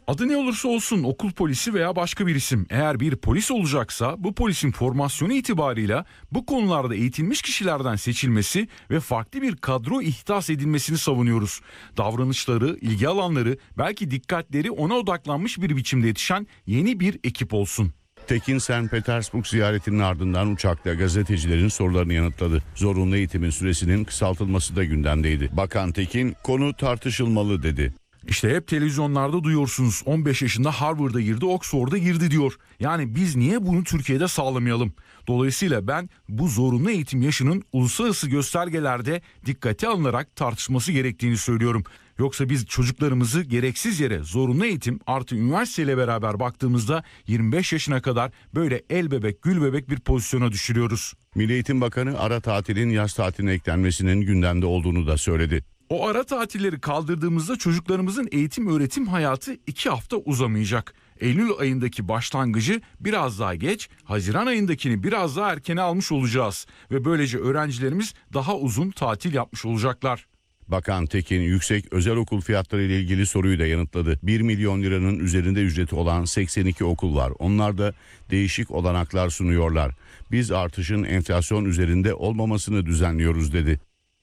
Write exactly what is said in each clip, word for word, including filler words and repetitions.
Adı ne olursa olsun okul polisi veya başka bir isim, eğer bir polis olacaksa bu polisin formasyonu itibarıyla bu konularda eğitilmiş kişilerden seçilmesi ve farklı bir kadro ihdas edilmesini savunuyoruz. Davranışları, ilgi alanları, belki dikkatleri ona odaklanmış bir biçimde yetişen yeni bir ekip olsun. Tekin Sankt Petersburg ziyaretinin ardından uçakta gazetecilerin sorularını yanıtladı. Zorunlu eğitimin süresinin kısaltılması da gündemdeydi. Bakan Tekin, konu tartışılmalı dedi. İşte hep televizyonlarda duyuyorsunuz, on beş yaşında Harvard'a girdi, Oxford'a girdi diyor. Yani biz niye bunu Türkiye'de sağlamayalım? Dolayısıyla ben bu zorunlu eğitim yaşının uluslararası göstergelerde dikkate alınarak tartışması gerektiğini söylüyorum. Yoksa biz çocuklarımızı gereksiz yere zorunlu eğitim artı üniversiteyle beraber baktığımızda yirmi beş yaşına kadar böyle el bebek gül bebek bir pozisyona düşürüyoruz. Milli Eğitim Bakanı ara tatilin yaz tatiline eklenmesinin gündemde olduğunu da söyledi. O ara tatilleri kaldırdığımızda çocuklarımızın eğitim öğretim hayatı iki hafta uzamayacak. Eylül ayındaki başlangıcı biraz daha geç, Haziran ayındakini biraz daha erkene almış olacağız. Ve böylece öğrencilerimiz daha uzun tatil yapmış olacaklar. Bakan Tekin yüksek özel okul fiyatları ile ilgili soruyu da yanıtladı. bir milyon liranın üzerinde ücreti olan seksen iki okul var. Onlar da değişik olanaklar sunuyorlar. Biz artışın enflasyon üzerinde olmamasını düzenliyoruz dedi.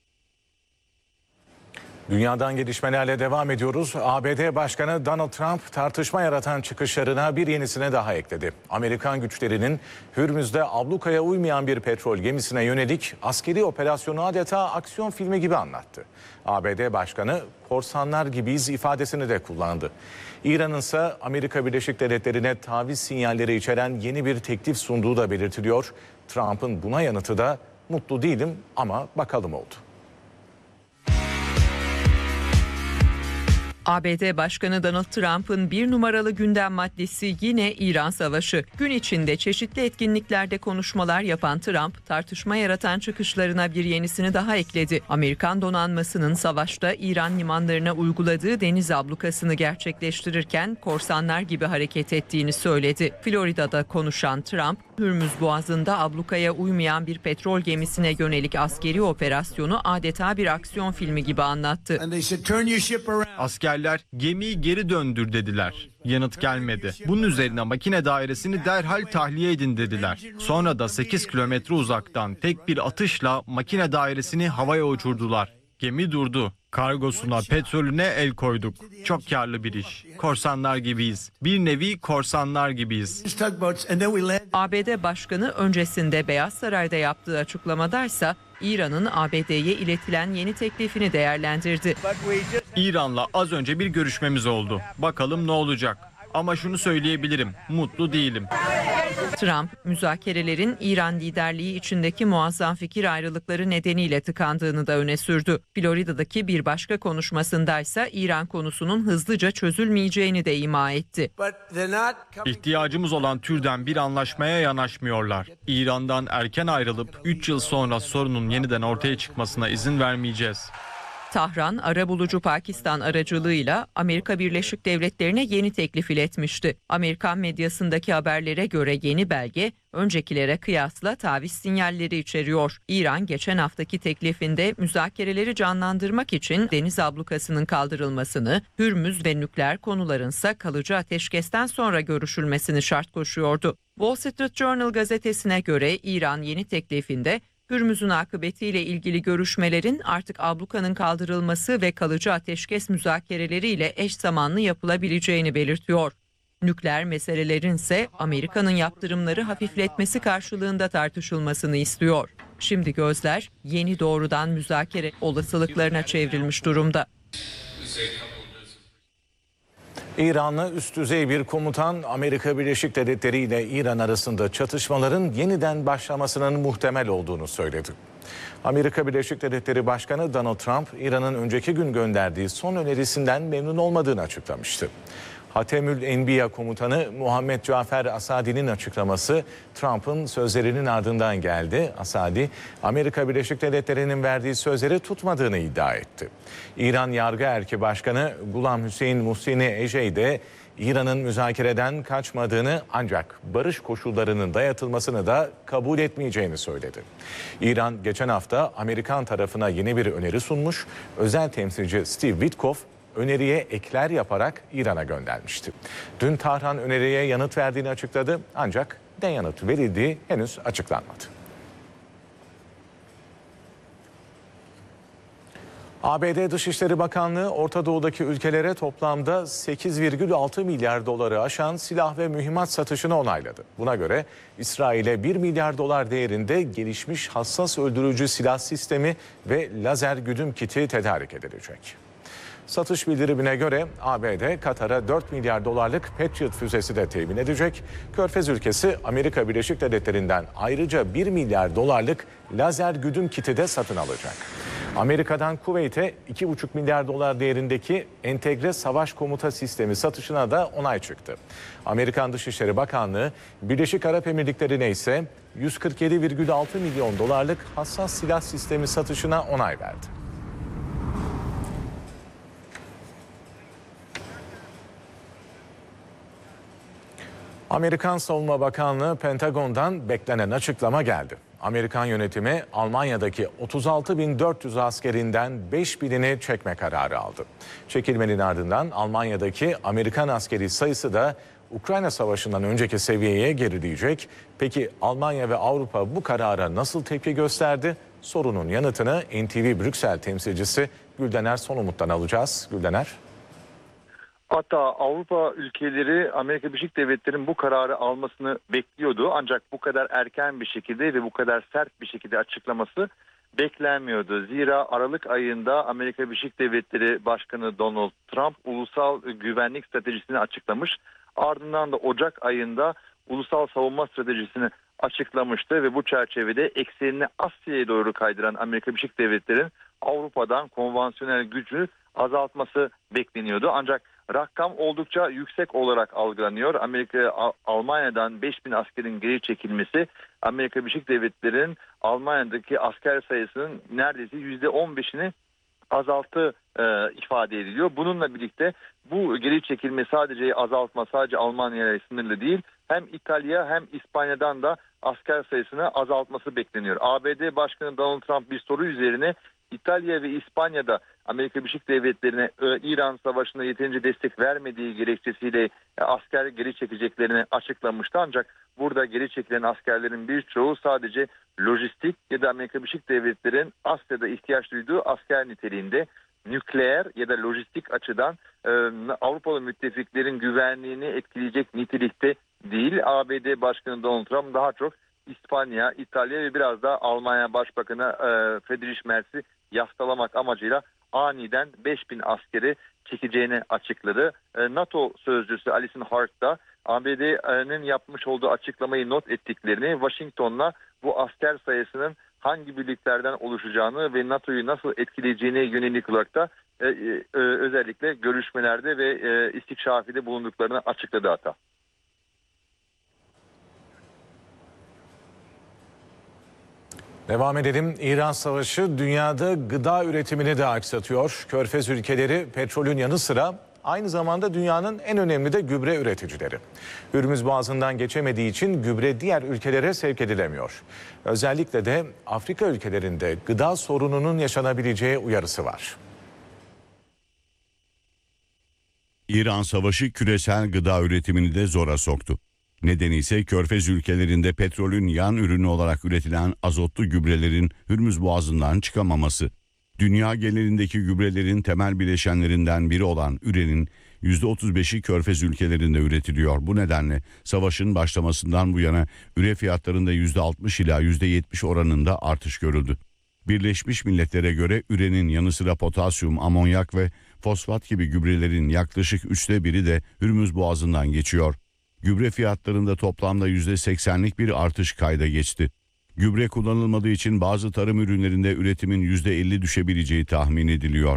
Dünyadan gelişmelerle devam ediyoruz. A B D Başkanı Donald Trump tartışma yaratan çıkışlarına bir yenisine daha ekledi. Amerikan güçlerinin Hürmüz'de ablukaya uymayan bir petrol gemisine yönelik askeri operasyonu adeta aksiyon filmi gibi anlattı. A B D Başkanı korsanlar gibiyiz ifadesini de kullandı. İran'ın ise Amerika Birleşik Devletleri'ne taviz sinyalleri içeren yeni bir teklif sunduğu da belirtiliyor. Trump'ın buna yanıtı da mutlu değilim ama bakalım oldu. A B D Başkanı Donald Trump'ın bir numaralı gündem maddesi yine İran Savaşı. Gün içinde çeşitli etkinliklerde konuşmalar yapan Trump, tartışma yaratan çıkışlarına bir yenisini daha ekledi. Amerikan donanmasının savaşta İran limanlarına uyguladığı deniz ablukasını gerçekleştirirken korsanlar gibi hareket ettiğini söyledi. Florida'da konuşan Trump, Hürmüz Boğazı'nda ablukaya uymayan bir petrol gemisine yönelik askeri operasyonu adeta bir aksiyon filmi gibi anlattı. Askerler gemiyi geri döndür dediler. Yanıt gelmedi. Bunun üzerine makine dairesini derhal tahliye edin dediler. Sonra da sekiz kilometre uzaktan tek bir atışla makine dairesini havaya uçurdular. Gemi durdu. Kargosuna, petrolüne el koyduk. Çok karlı bir iş. Korsanlar gibiyiz. Bir nevi korsanlar gibiyiz. A B D Başkanı öncesinde Beyaz Saray'da yaptığı açıklamadaysa İran'ın A B D'ye iletilen yeni teklifini değerlendirdi. İran'la az önce bir görüşmemiz oldu. Bakalım ne olacak. Ama şunu söyleyebilirim, mutlu değilim. Trump, müzakerelerin İran liderliği içindeki muazzam fikir ayrılıkları nedeniyle tıkandığını da öne sürdü. Florida'daki bir başka konuşmasındaysa İran konusunun hızlıca çözülmeyeceğini de ima etti. İhtiyacımız olan türden bir anlaşmaya yanaşmıyorlar. İran'dan erken ayrılıp üç yıl sonra sorunun yeniden ortaya çıkmasına izin vermeyeceğiz. Tahran, arabulucu Pakistan aracılığıyla Amerika Birleşik Devletleri'ne yeni teklif iletmişti. Amerikan medyasındaki haberlere göre yeni belge, öncekilere kıyasla taviz sinyalleri içeriyor. İran, geçen haftaki teklifinde müzakereleri canlandırmak için deniz ablukasının kaldırılmasını, Hürmüz ve nükleer konularınsa kalıcı ateşkesten sonra görüşülmesini şart koşuyordu. Wall Street Journal gazetesine göre İran yeni teklifinde, Hürmüz'ün akıbetiyle ilgili görüşmelerin artık ablukanın kaldırılması ve kalıcı ateşkes müzakereleriyle eş zamanlı yapılabileceğini belirtiyor. Nükleer meselelerin ise Amerika'nın yaptırımları hafifletmesi karşılığında tartışılmasını istiyor. Şimdi gözler yeni doğrudan müzakere olasılıklarına çevrilmiş durumda. İranlı üst düzey bir komutan Amerika Birleşik Devletleri ile İran arasında çatışmaların yeniden başlamasının muhtemel olduğunu söyledi. Amerika Birleşik Devletleri Başkanı Donald Trump, İran'ın önceki gün gönderdiği son önerisinden memnun olmadığını açıklamıştı. Hatemül Enbiya komutanı Muhammed Cafer Asadi'nin açıklaması Trump'ın sözlerinin ardından geldi. Asadi, Amerika Birleşik Devletleri'nin verdiği sözleri tutmadığını iddia etti. İran Yargı Erki Başkanı Gulam Hüseyin Muhsini Ecey de İran'ın müzakereden kaçmadığını ancak barış koşullarının dayatılmasını da kabul etmeyeceğini söyledi. İran geçen hafta Amerikan tarafına yeni bir öneri sunmuş. Özel temsilci Steve Witkoff öneriye ekler yaparak İran'a göndermişti. Dün Tahran öneriye yanıt verdiğini açıkladı ancak ne yanıt verildiği henüz açıklanmadı. A B D Dışişleri Bakanlığı Orta Doğu'daki ülkelere toplamda sekiz virgül altı milyar doları aşan silah ve mühimmat satışını onayladı. Buna göre İsrail'e bir milyar dolar değerinde gelişmiş hassas öldürücü silah sistemi ve lazer güdüm kiti tedarik edilecek. Satış bildirimine göre A B D Katar'a dört milyar dolarlık Patriot füzesi de temin edecek. Körfez ülkesi Amerika Birleşik Devletleri'nden ayrıca bir milyar dolarlık lazer güdüm kiti de satın alacak. Amerika'dan Kuveyt'e iki buçuk milyar dolar değerindeki entegre savaş komuta sistemi satışına da onay çıktı. Amerikan Dışişleri Bakanlığı Birleşik Arap Emirlikleri'ne ise yüz kırk yedi virgül altı milyon dolarlık hassas silah sistemi satışına onay verdi. Amerikan Savunma Bakanlığı Pentagon'dan beklenen açıklama geldi. Amerikan yönetimi Almanya'daki otuz altı bin dört yüz askerinden beş binini çekme kararı aldı. Çekilmenin ardından Almanya'daki Amerikan askeri sayısı da Ukrayna Savaşı'ndan önceki seviyeye gerileyecek. Peki Almanya ve Avrupa bu karara nasıl tepki gösterdi? Sorunun yanıtını N T V Brüksel temsilcisi Güldener Sonumut'tan alacağız. Güldener. Hatta Avrupa ülkeleri Amerika Birleşik Devletleri'nin bu kararı almasını bekliyordu. Ancak bu kadar erken bir şekilde ve bu kadar sert bir şekilde açıklaması beklenmiyordu. Zira Aralık ayında Amerika Birleşik Devletleri Başkanı Donald Trump ulusal güvenlik stratejisini açıklamış. Ardından da Ocak ayında ulusal savunma stratejisini açıklamıştı ve bu çerçevede eksenini Asya'ya doğru kaydıran Amerika Birleşik Devletleri'nin Avrupa'dan konvansiyonel gücü azaltması bekleniyordu. Ancak rakam oldukça yüksek olarak algılanıyor. Amerika Almanya'dan beş bin askerin geri çekilmesi Amerika Birleşik Devletleri'nin Almanya'daki asker sayısının neredeyse yüzde on beşini azaltı e, ifade ediliyor. Bununla birlikte bu geri çekilme sadece azaltma sadece Almanya'ya sınırlı değil. Hem İtalya hem İspanya'dan da asker sayısını azaltması bekleniyor. A B D Başkanı Donald Trump bir soru üzerine İtalya ve İspanya'da Amerika Birleşik Devletleri'ne İran Savaşı'na yeterince destek vermediği gerekçesiyle asker geri çekeceklerini açıklamıştı. Ancak burada geri çekilen askerlerin birçoğu sadece lojistik ya da Amerika Birleşik Devletleri'nin Asya'da ihtiyaç duyduğu asker niteliğinde, nükleer ya da lojistik açıdan Avrupalı müttefiklerin güvenliğini etkileyecek nitelikte değil. A B D Başkanı Donald Trump daha çok İspanya, İtalya ve biraz da Almanya Başbakanı e, Friedrich Merz'i yaftalamak amacıyla aniden beş bin askeri çekeceğini açıkladı. E, NATO sözcüsü Alison Hart da A B D'nin yapmış olduğu açıklamayı not ettiklerini, Washington'la bu asker sayısının hangi birliklerden oluşacağını ve NATO'yu nasıl etkileyeceğine yönelik olarak da e, e, özellikle görüşmelerde ve e, istikşafide bulunduklarını açıkladı hatta. Devam edelim. İran Savaşı dünyada gıda üretimini de aksatıyor. Körfez ülkeleri petrolün yanı sıra aynı zamanda dünyanın en önemli de gübre üreticileri. Hürmüz Boğazı'ndan geçemediği için gübre diğer ülkelere sevk edilemiyor. Özellikle de Afrika ülkelerinde gıda sorununun yaşanabileceği uyarısı var. İran Savaşı küresel gıda üretimini de zora soktu. Nedeni ise Körfez ülkelerinde petrolün yan ürünü olarak üretilen azotlu gübrelerin Hürmüz Boğazı'ndan çıkamaması. Dünya genelindeki gübrelerin temel bileşenlerinden biri olan ürenin yüzde otuz beşi Körfez ülkelerinde üretiliyor. Bu nedenle savaşın başlamasından bu yana üre fiyatlarında yüzde altmış ila yüzde yetmiş oranında artış görüldü. Birleşmiş Milletler'e göre ürenin yanı sıra potasyum, amonyak ve fosfat gibi gübrelerin yaklaşık üçte biri de Hürmüz Boğazı'ndan geçiyor. Gübre fiyatlarında toplamda yüzde seksenlik bir artış kayda geçti. Gübre kullanılmadığı için bazı tarım ürünlerinde üretimin yüzde elli düşebileceği tahmin ediliyor.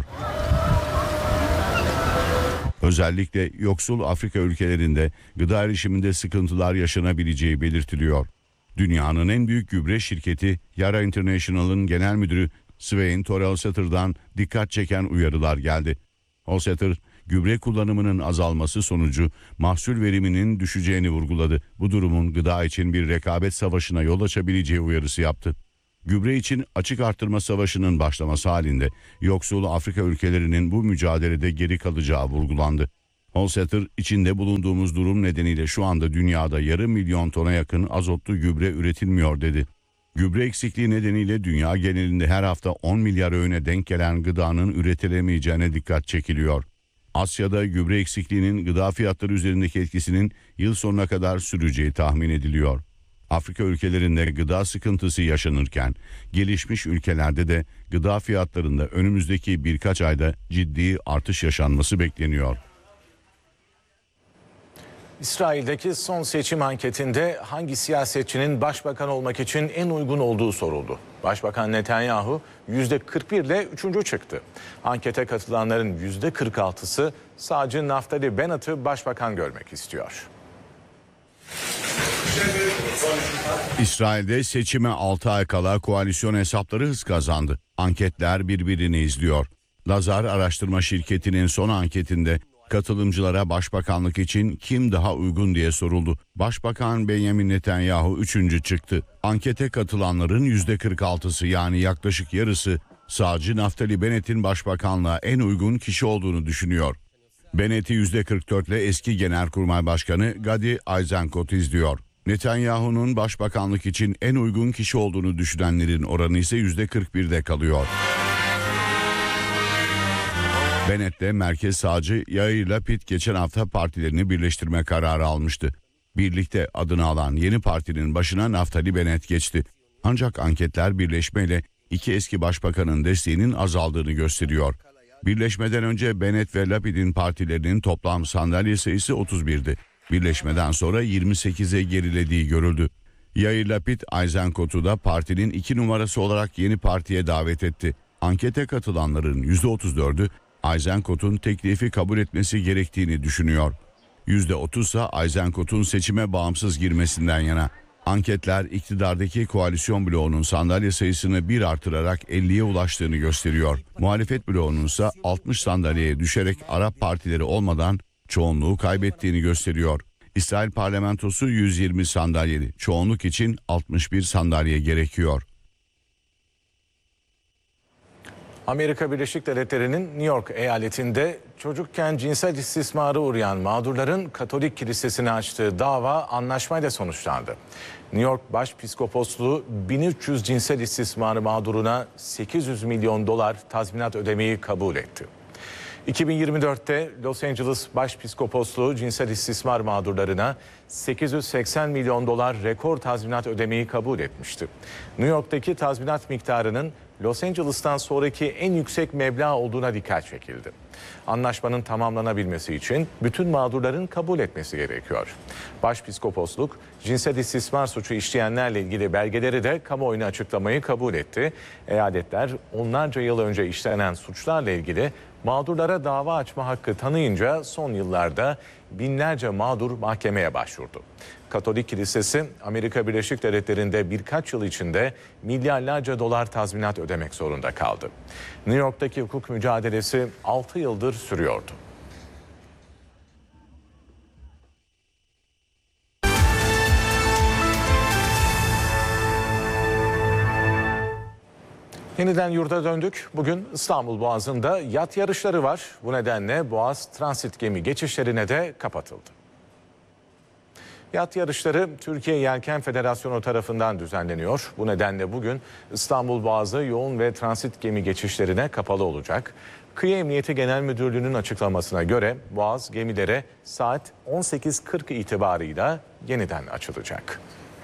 Özellikle yoksul Afrika ülkelerinde gıda erişiminde sıkıntılar yaşanabileceği belirtiliyor. Dünyanın en büyük gübre şirketi Yara International'ın genel müdürü Svein Torelsatter'dan dikkat çeken uyarılar geldi. Holsetter, gübre kullanımının azalması sonucu mahsul veriminin düşeceğini vurguladı. Bu durumun gıda için bir rekabet savaşına yol açabileceği uyarısı yaptı. Gübre için açık artırma savaşının başlaması halinde yoksul Afrika ülkelerinin bu mücadelede geri kalacağı vurgulandı. Holsetter, içinde bulunduğumuz durum nedeniyle şu anda dünyada yarım milyon tona yakın azotlu gübre üretilmiyor dedi. Gübre eksikliği nedeniyle dünya genelinde her hafta on milyar öğüne denk gelen gıdanın üretilemeyeceğine dikkat çekiliyor. Asya'da gübre eksikliğinin gıda fiyatları üzerindeki etkisinin yıl sonuna kadar süreceği tahmin ediliyor. Afrika ülkelerinde gıda sıkıntısı yaşanırken gelişmiş ülkelerde de gıda fiyatlarında önümüzdeki birkaç ayda ciddi artış yaşanması bekleniyor. İsrail'deki son seçim anketinde hangi siyasetçinin başbakan olmak için en uygun olduğu soruldu. Başbakan Netanyahu yüzde kırk bir ile üçüncü çıktı. Ankete katılanların yüzde kırk altısı sağcı Naftali Bennett'i başbakan görmek istiyor. İsrail'de seçime altı ay kala koalisyon hesapları hız kazandı. Anketler birbirini izliyor. Lazar araştırma şirketinin son anketinde katılımcılara başbakanlık için kim daha uygun diye soruldu. Başbakan Benjamin Netanyahu üçüncü çıktı. Ankete katılanların yüzde kırk altısı yani yaklaşık yarısı sağcı Naftali Bennett'in başbakanlığa en uygun kişi olduğunu düşünüyor. Bennett'i yüzde kırk dört ile eski Genelkurmay Başkanı Gadi Eisenkot izliyor. Netanyahu'nun başbakanlık için en uygun kişi olduğunu düşünenlerin oranı ise yüzde kırk birde kalıyor. Bennett'le merkez sağcı Yair Lapid geçen hafta partilerini birleştirme kararı almıştı. Birlikte adını alan yeni partinin başına Naftali Bennett geçti. Ancak anketler birleşmeyle iki eski başbakanın desteğinin azaldığını gösteriyor. Birleşmeden önce Bennett ve Lapid'in partilerinin toplam sandalye sayısı otuz birdi. Birleşmeden sonra yirmi sekize gerilediği görüldü. Yair Lapid, Eisenkot'u da partinin iki numarası olarak yeni partiye davet etti. Ankete katılanların yüzde otuz dördü Eisenkot'un teklifi kabul etmesi gerektiğini düşünüyor. yüzde otuz ise Eisenkot'un seçime bağımsız girmesinden yana. Anketler iktidardaki koalisyon bloğunun sandalye sayısını bir artırarak elliye ulaştığını gösteriyor. Muhalefet bloğunun ise altmış sandalyeye düşerek Arap partileri olmadan çoğunluğu kaybettiğini gösteriyor. İsrail parlamentosu yüz yirmi sandalyeli. Çoğunluk için altmış bir sandalye gerekiyor. Amerika Birleşik Devletleri'nin New York eyaletinde çocukken cinsel istismara uğrayan mağdurların Katolik Kilisesi'ne açtığı dava anlaşmayla sonuçlandı. New York Başpiskoposluğu bin üç yüz cinsel istismarı mağduruna sekiz yüz milyon dolar tazminat ödemeyi kabul etti. iki bin yirmi dörtte Los Angeles Başpiskoposluğu cinsel istismar mağdurlarına sekiz yüz seksen milyon dolar rekor tazminat ödemeyi kabul etmişti. New York'taki tazminat miktarının Los Angeles'tan sonraki en yüksek meblağ olduğuna dikkat çekildi. Anlaşmanın tamamlanabilmesi için bütün mağdurların kabul etmesi gerekiyor. Başpiskoposluk, cinsel istismar suçu işleyenlerle ilgili belgeleri de kamuoyuna açıklamayı kabul etti. Eyaletler onlarca yıl önce işlenen suçlarla ilgili mağdurlara dava açma hakkı tanıyınca son yıllarda binlerce mağdur mahkemeye başvurdu. Katolik Kilisesi Amerika Birleşik Devletleri'nde birkaç yıl içinde milyarlarca dolar tazminat ödemek zorunda kaldı. New York'taki hukuk mücadelesi altı yıldır sürüyordu. Yeniden yurda döndük. Bugün İstanbul Boğazı'nda yat yarışları var. Bu nedenle Boğaz transit gemi geçişlerine de kapatıldı. Yat yarışları Türkiye Yelken Federasyonu tarafından düzenleniyor. Bu nedenle bugün İstanbul Boğazı yoğun ve transit gemi geçişlerine kapalı olacak. Kıyı Emniyeti Genel Müdürlüğü'nün açıklamasına göre Boğaz gemilere saat on sekiz kırk itibarıyla yeniden açılacak.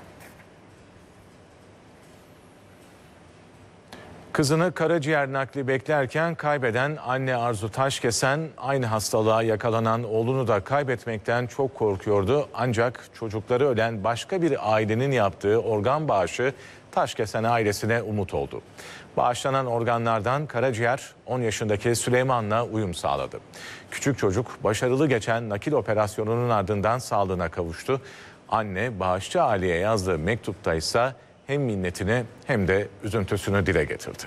Kızını karaciğer nakli beklerken kaybeden anne Arzu Taşkesen aynı hastalığa yakalanan oğlunu da kaybetmekten çok korkuyordu. Ancak çocukları ölen başka bir ailenin yaptığı organ bağışı Taşkesen ailesine umut oldu. Bağışlanan organlardan karaciğer on yaşındaki Süleyman'la uyum sağladı. Küçük çocuk başarılı geçen nakil operasyonunun ardından sağlığına kavuştu. Anne bağışçı aileye yazdığı mektupta ise hem minnetini hem de üzüntüsünü dile getirdi.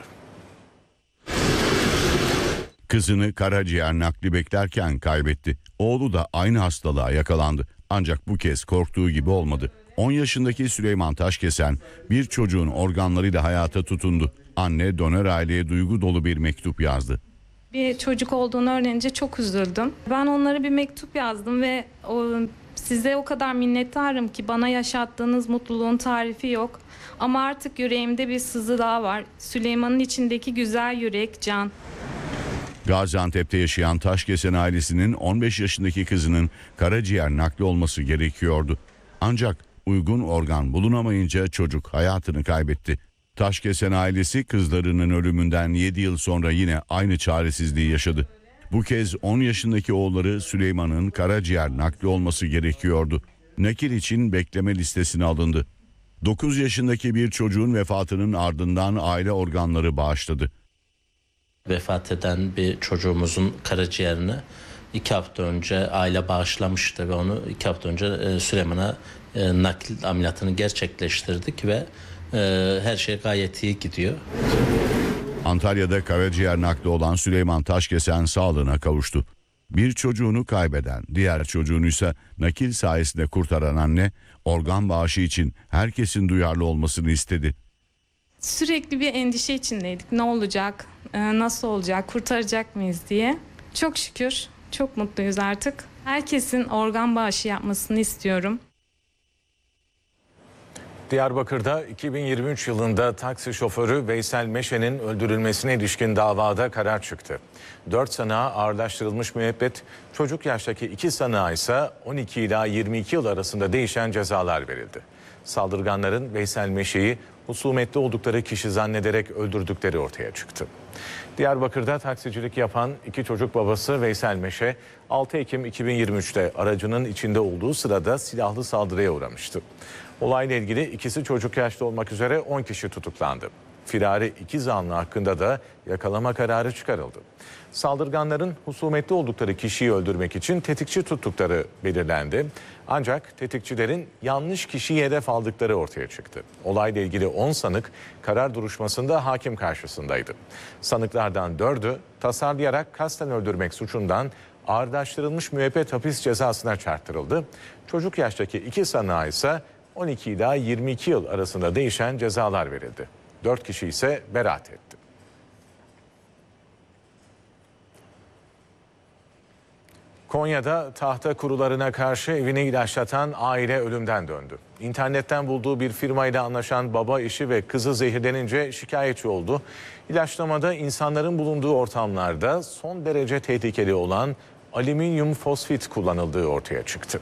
Kızını karaciğer nakli beklerken kaybetti. Oğlu da aynı hastalığa yakalandı. Ancak bu kez korktuğu gibi olmadı. on yaşındaki Süleyman Taşkesen bir çocuğun organlarıyla hayata tutundu. Anne donör aileye duygu dolu bir mektup yazdı. Bir çocuk olduğunu öğrenince çok üzüldüm. Ben onlara bir mektup yazdım ve o, size o kadar minnettarım ki bana yaşattığınız mutluluğun tarifi yok. Ama artık yüreğimde bir sızı daha var. Süleyman'ın içindeki güzel yürek Can. Gaziantep'te yaşayan Taşkesen ailesinin on beş yaşındaki kızının karaciğer nakli olması gerekiyordu. Ancak uygun organ bulunamayınca çocuk hayatını kaybetti. Taşkesen ailesi kızlarının ölümünden yedi yıl sonra yine aynı çaresizliği yaşadı. Bu kez on yaşındaki oğulları Süleyman'ın karaciğer nakli olması gerekiyordu. Nakil için bekleme listesine alındı. dokuz yaşındaki bir çocuğun vefatının ardından aile organları bağışladı. Vefat eden bir çocuğumuzun karaciğerini iki hafta önce aile bağışlamıştı ve onu iki hafta önce Süleyman'a nakil ameliyatını gerçekleştirdik ve her şey gayet iyi gidiyor. Antalya'da karaciğer nakli olan Süleyman Taşkesen sağlığına kavuştu. Bir çocuğunu kaybeden, diğer çocuğunu ise nakil sayesinde kurtaran anne organ bağışı için herkesin duyarlı olmasını istedi. Sürekli bir endişe içindeydik. Ne olacak, nasıl olacak, kurtaracak mıyız diye. Çok şükür, çok mutluyuz artık. Herkesin organ bağışı yapmasını istiyorum. Diyarbakır'da iki bin yirmi üç yılında taksi şoförü Veysel Meşe'nin öldürülmesine ilişkin davada karar çıktı. dört sanığa ağırlaştırılmış müebbet, çocuk yaştaki iki sanığa ise on iki ila yirmi iki yıl arasında değişen cezalar verildi. Saldırganların Veysel Meşe'yi husumetli oldukları kişi zannederek öldürdükleri ortaya çıktı. Diyarbakır'da taksicilik yapan iki çocuk babası Veysel Meşe, altı Ekim iki bin yirmi üçte aracının içinde olduğu sırada silahlı saldırıya uğramıştı. Olayla ilgili ikisi çocuk yaşta olmak üzere on kişi tutuklandı. Firari iki zanlı hakkında da yakalama kararı çıkarıldı. Saldırganların husumetli oldukları kişiyi öldürmek için tetikçi tuttukları belirlendi. Ancak tetikçilerin yanlış kişiyi hedef aldıkları ortaya çıktı. Olayla ilgili on sanık karar duruşmasında hakim karşısındaydı. Sanıklardan dördü tasarlayarak kasten öldürmek suçundan ağırlaştırılmış müebbet hapis cezasına çarptırıldı. Çocuk yaştaki iki sanığa ise on iki ila yirmi iki yıl arasında değişen cezalar verildi. dört kişi ise beraat etti. Konya'da tahta kurularına karşı evini ilaçlatan aile ölümden döndü. İnternetten bulduğu bir firmayla anlaşan baba, eşi ve kızı zehirlenince şikayetçi oldu. İlaçlamada insanların bulunduğu ortamlarda son derece tehlikeli olan alüminyum fosfit kullanıldığı ortaya çıktı.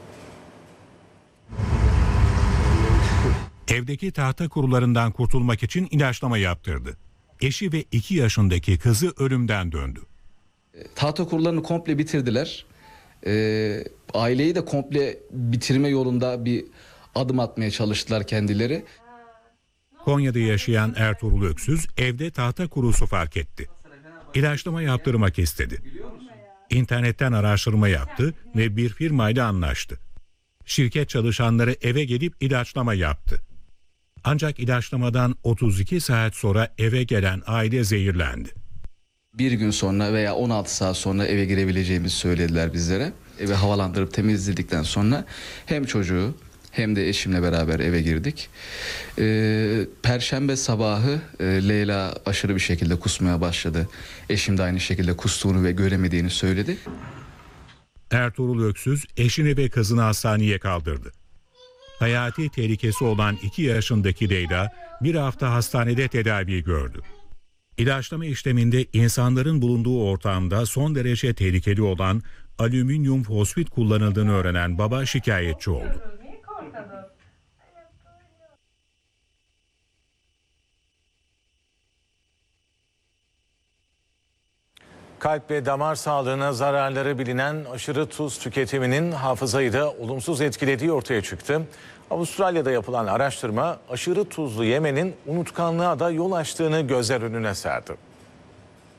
Evdeki tahta kurularından kurtulmak için ilaçlama yaptırdı. Eşi ve iki yaşındaki kızı ölümden döndü. Tahta kurularını komple bitirdiler. Ee, aileyi de komple bitirme yolunda bir adım atmaya çalıştılar kendileri. Konya'da yaşayan Ertuğrul Öksüz evde tahta kurusu fark etti. İlaçlama yaptırmak istedi. İnternetten araştırma yaptı ve bir firmayla anlaştı. Şirket çalışanları eve gelip ilaçlama yaptı. Ancak ilaçlamadan otuz iki saat sonra eve gelen aile zehirlendi. Bir gün sonra veya on altı saat sonra eve girebileceğimizi söylediler bizlere. Evi havalandırıp temizledikten sonra hem çocuğu hem de eşimle beraber eve girdik. Ee, Perşembe sabahı e, Leyla aşırı bir şekilde kusmaya başladı. Eşim de aynı şekilde kustuğunu ve göremediğini söyledi. Ertuğrul Öksüz eşini ve kızını hastaneye kaldırdı. Hayati tehlikesi olan iki yaşındaki Leyla bir hafta hastanede tedavi gördü. İlaçlama işleminde insanların bulunduğu ortamda son derece tehlikeli olan alüminyum fosfit kullanıldığını öğrenen baba şikayetçi oldu. Kalp ve damar sağlığına zararları bilinen aşırı tuz tüketiminin hafızayı da olumsuz etkilediği ortaya çıktı. Avustralya'da yapılan araştırma aşırı tuzlu yemenin unutkanlığa da yol açtığını gözler önüne serdi.